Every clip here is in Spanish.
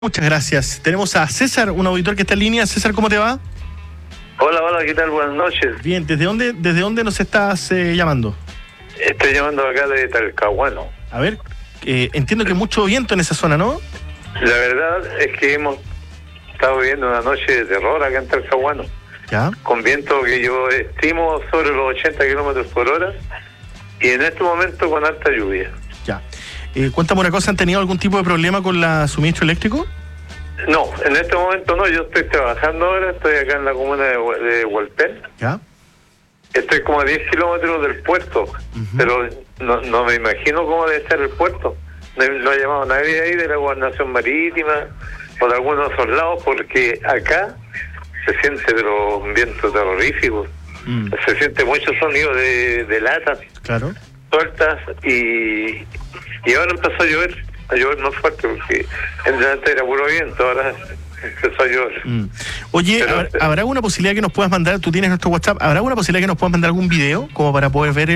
Muchas gracias. Tenemos a César, un auditor que está en línea. César, ¿cómo te va? Hola, ¿qué tal? Buenas noches. Bien, ¿desde dónde nos estás llamando? Estoy llamando acá de Talcahuano. A ver, entiendo que hay mucho viento en esa zona, ¿no? La verdad es que hemos estado viviendo una noche de terror acá en Talcahuano. Ya. Con viento que yo estimo sobre los 80 kilómetros por hora y en este momento con alta lluvia. Ya. Cuéntame una cosa, ¿han tenido algún tipo de problema con el suministro eléctrico? No, en este momento no, yo estoy trabajando ahora, estoy acá en la comuna de Hualpén. Ya. Estoy como a 10 kilómetros del puerto, pero no me imagino cómo debe estar el puerto. No ha llamado nadie ahí de la Gobernación Marítima o de algunos de esos lados, porque acá se siente pero un viento terrorífico. Se siente mucho sonido de latas. Claro. Sueltas y ahora empezó a llover más fuerte, porque en delante era puro viento, ahora empezó a llover. Oye, pero, ¿habrá alguna posibilidad que nos puedas mandar, tú tienes nuestro WhatsApp, ¿habrá alguna posibilidad que nos puedas mandar algún video como para poder ver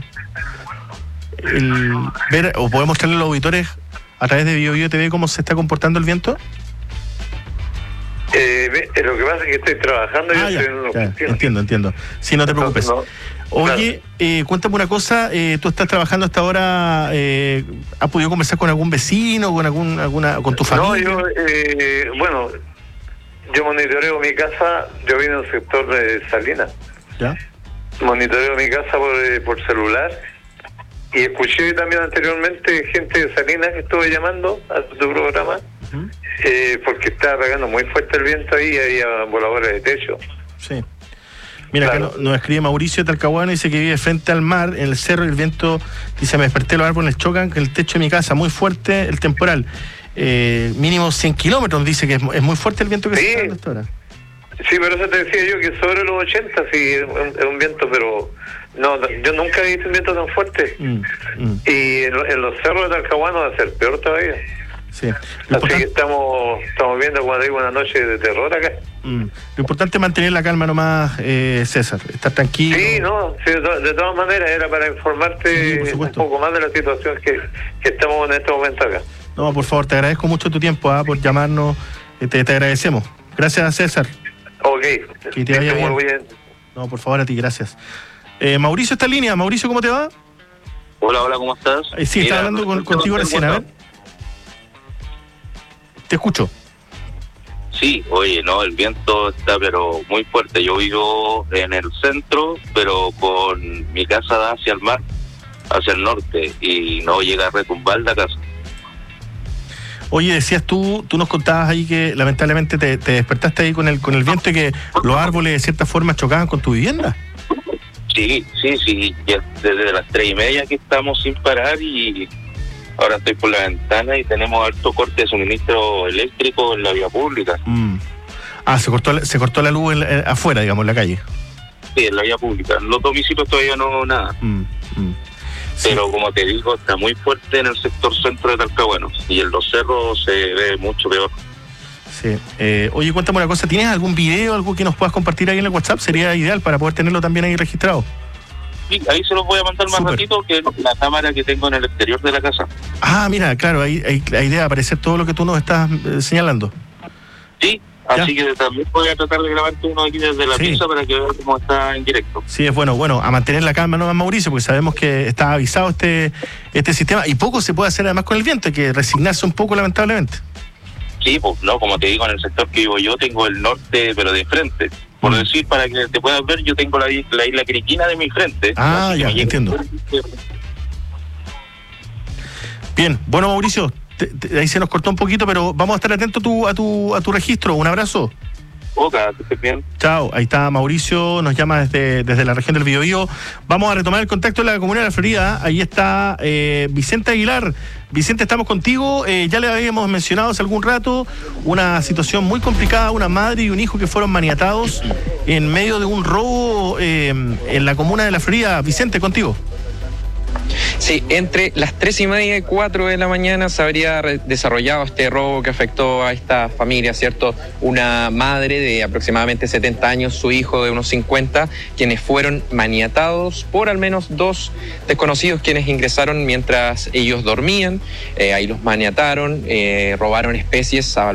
ver o poder mostrarle a los auditores a través de BioBio TV cómo se está comportando el viento? Lo que pasa es que estoy trabajando y estoy en una oficina. Entiendo. Sí, no te preocupes. Oye, claro. Cuéntame una cosa, tú estás trabajando hasta ahora, ¿has podido conversar con algún vecino, con tu familia? No, yo monitoreo mi casa, yo vine del sector de Salinas. ¿Ya? Monitoreo mi casa por celular y escuché también anteriormente gente de Salinas que estuve llamando a tu programa. Porque estaba pegando muy fuerte el viento ahí y había voladores de techo. Sí. Mira, claro. Acá nos escribe Mauricio de Talcahuano, dice que vive frente al mar, en el cerro, y el viento, dice, me desperté, los árboles chocan con el techo de mi casa, muy fuerte el temporal. Mínimo 100 kilómetros, dice que es muy fuerte el viento que se está dando hasta ahora. Sí, pero eso te decía yo, que sobre los 80 sí es un viento, pero no, yo nunca he visto un viento tan fuerte. Y en los cerros de Talcahuano va a ser peor todavía. Sí. Así que estamos viendo, como digo, una noche de terror acá. Lo importante es mantener la calma nomás, César, estar tranquilo. Sí, de todas maneras era para informarte un poco más de la situación que estamos en este momento acá. No, por favor, te agradezco mucho tu tiempo por llamarnos, te agradecemos. Gracias, César. Ok, que te vaya bien. Muy bien. No, por favor, a ti, gracias. Mauricio está en línea. Mauricio, ¿cómo te va? Hola, ¿cómo estás? Sí, estaba hablando contigo recién, a ver. Te escucho. Sí, oye, no, el viento está pero muy fuerte. Yo vivo en el centro, pero con mi casa da hacia el mar, hacia el norte, y no llega a retumbar la casa. Oye, decías tú nos contabas ahí que lamentablemente te despertaste ahí con el viento y que los árboles de cierta forma chocaban con tu vivienda. Sí, ya desde las 3:30 que estamos sin parar y ahora estoy por la ventana y tenemos alto corte de suministro eléctrico en la vía pública. Se cortó la luz afuera, digamos, en la calle. Sí, en la vía pública. En los domicilios todavía no nada. Pero como te digo, está muy fuerte en el sector centro de Talcahuano y en los cerros se ve mucho peor. Sí. Oye, cuéntame una cosa, ¿tienes algún video, algo que nos puedas compartir ahí en el WhatsApp? Sería ideal para poder tenerlo también ahí registrado. Sí, ahí se los voy a mandar más ratito, que es la cámara que tengo en el exterior de la casa. Mira, claro, ahí la idea de aparecer todo lo que tú nos estás señalando. Sí, así que también voy a tratar de grabarte uno aquí desde la pieza para que veas cómo está en directo. Sí, es bueno, a mantener la calma, ¿no, Mauricio? Porque sabemos que está avisado este sistema y poco se puede hacer además con el viento, hay que resignarse un poco, lamentablemente. Sí, pues no, como te digo, en el sector que vivo yo tengo el norte, pero de frente. Por decir, para que te puedas ver, yo tengo la isla Ciriquina de mi frente. Ya, entiendo. Bien, bueno, Mauricio, ahí se nos cortó un poquito, pero vamos a estar atentos a tu registro. Un abrazo. Oca, que estés bien. Chao, ahí está Mauricio, nos llama desde la región del Biobío. Vamos a retomar el contacto en la Comuna de la Florida. Ahí está Vicente Aguilar. Vicente, estamos contigo. Ya le habíamos mencionado hace algún rato una situación muy complicada, una madre y un hijo que fueron maniatados en medio de un robo en la Comuna de la Florida. Vicente, contigo. Sí. Sí, entre las 3:30 y 4 de la mañana se habría desarrollado este robo que afectó a esta familia, ¿cierto? Una madre de aproximadamente 70 años, su hijo de unos 50, quienes fueron maniatados por al menos 2 desconocidos quienes ingresaron mientras ellos dormían. Ahí los maniataron, robaron especies